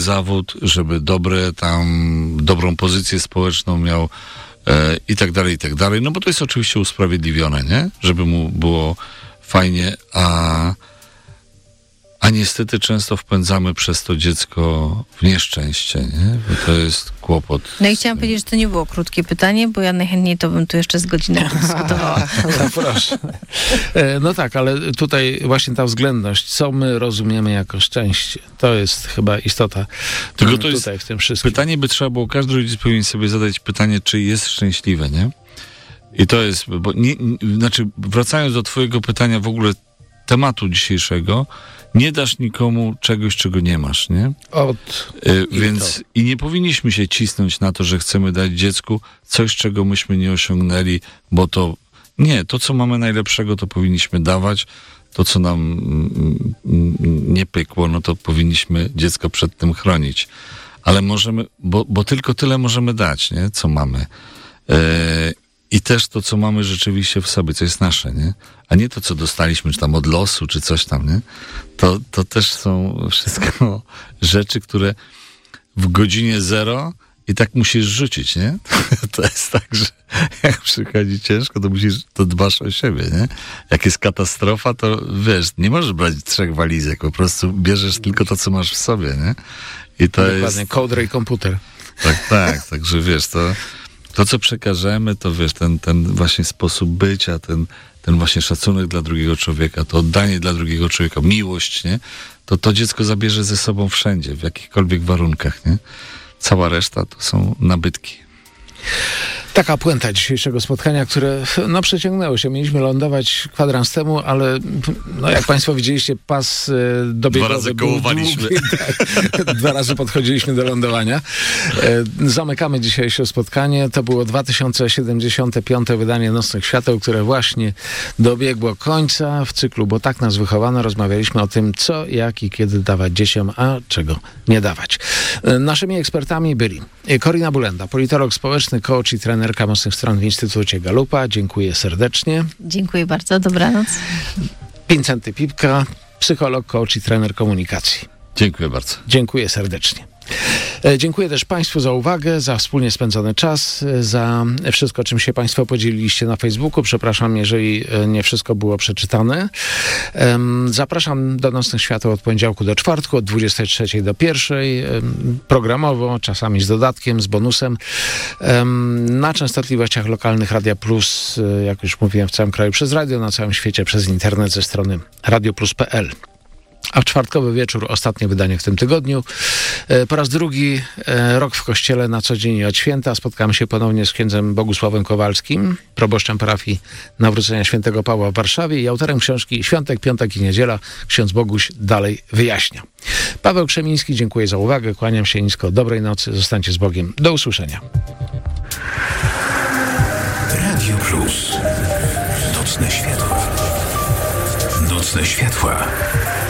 zawód, żeby dobrą pozycję społeczną miał i tak dalej, i tak dalej. No bo to jest oczywiście usprawiedliwione, nie? Żeby mu było fajnie, a niestety często wpędzamy przez to dziecko w nieszczęście, nie? Bo to jest kłopot. No i chciałam powiedzieć, że to nie było krótkie pytanie, bo ja najchętniej to bym tu jeszcze z godzinę dyskutowała. No proszę. No tak, ale tutaj właśnie ta względność, co my rozumiemy jako szczęście, to jest chyba istota. Tylko to tutaj jest w tym wszystkim. pytanie by trzeba było, każdy rodzic powinien sobie zadać pytanie, czy jest szczęśliwy, nie? I to jest, bo znaczy wracając do twojego pytania w ogóle tematu dzisiejszego, nie dasz nikomu czegoś, czego nie masz, nie? Więc i nie powinniśmy się cisnąć na to, że chcemy dać dziecku coś, czego myśmy nie osiągnęli, bo to co mamy najlepszego, to powinniśmy dawać. To, co nam nie pykło, no to powinniśmy dziecko przed tym chronić. Ale możemy, bo tylko tyle możemy dać, nie? Co mamy. I też to, co mamy rzeczywiście w sobie, co jest nasze, nie? A nie to, co dostaliśmy, czy tam od losu, czy coś tam, nie? To też są wszystko rzeczy, które w godzinie zero i tak musisz rzucić, nie? To jest tak, że jak przychodzi ciężko, to dbasz o siebie, nie? Jak jest katastrofa, to wiesz, nie możesz brać 3 walizek, po prostu bierzesz tylko to, co masz w sobie, nie? I to dokładnie, jest... kołdrę i komputer. Tak, także wiesz, to, co przekażemy, to wiesz, ten właśnie sposób bycia, ten właśnie szacunek dla drugiego człowieka, to oddanie dla drugiego człowieka, miłość, nie? To dziecko zabierze ze sobą wszędzie, w jakichkolwiek warunkach, nie? Cała reszta to są nabytki. Taka puenta dzisiejszego spotkania, które przeciągnęło się. Mieliśmy lądować kwadrans temu, ale jak państwo widzieliście, pas dobiegowy 2 razy kołowaliśmy. Tak, 2 razy podchodziliśmy do lądowania. Zamykamy dzisiejsze spotkanie. To było 2075. wydanie Nocnych Świateł, które właśnie dobiegło końca w cyklu, bo tak nas wychowano. Rozmawialiśmy o tym, co, jak i kiedy dawać dzieciom, a czego nie dawać. Naszymi ekspertami byli Korina Bulenda, politolog społeczny, coach i trenerka mocnych stron w Instytucie Galupa. Dziękuję serdecznie. Dziękuję bardzo. Dobranoc. Wincenty Pipka, psycholog, coach i trener komunikacji. Dziękuję bardzo. Dziękuję serdecznie. Dziękuję też Państwu za uwagę, za wspólnie spędzony czas, za wszystko, czym się Państwo podzieliliście na Facebooku. Przepraszam, jeżeli nie wszystko było przeczytane. Zapraszam do Nocnych Świateł od poniedziałku do czwartku, od 23 do 1, programowo, czasami z dodatkiem, z bonusem. Na częstotliwościach lokalnych Radia Plus, jak już mówiłem, w całym kraju przez radio, na całym świecie przez internet ze strony radioplus.pl. A w czwartkowy wieczór ostatnie wydanie w tym tygodniu. Po raz drugi rok w kościele na co dzień i od święta. Spotkamy się ponownie z księdzem Bogusławem Kowalskim, proboszczem parafii Nawrócenia Świętego Pawła w Warszawie i autorem książki Świątek, Piątek i Niedziela. Ksiądz Boguś dalej wyjaśnia. Paweł Krzemiński, dziękuję za uwagę. Kłaniam się nisko. Dobrej nocy. Zostańcie z Bogiem. Do usłyszenia. Radio Plus. Nocne światła. Nocne światła.